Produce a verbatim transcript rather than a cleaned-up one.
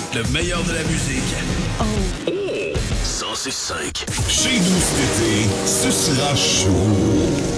Le meilleur de la musique. Oh. cent six cinq. Chez nous cet été, ce sera chaud.